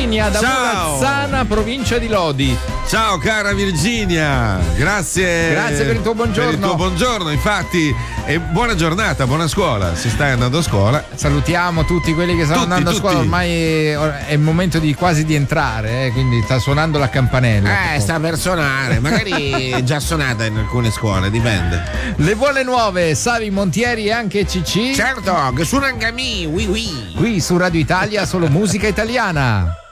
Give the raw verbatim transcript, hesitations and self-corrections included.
Virginia da Morazzana, provincia di Lodi. Ciao cara Virginia, grazie. Grazie per il tuo buongiorno. Per il tuo buongiorno, infatti, e buona giornata, buona scuola. Si sta andando a scuola. Salutiamo tutti quelli che stanno Tutti, andando tutti. a scuola, ormai è il momento di quasi di entrare, eh, quindi sta suonando la campanella. Eh, sta per suonare, magari è già suonata in alcune scuole, dipende. Le buone nuove, Savi Montieri e anche Cicci. Certo, che suona anche a me, oui oui. Qui su Radio Italia solo musica italiana.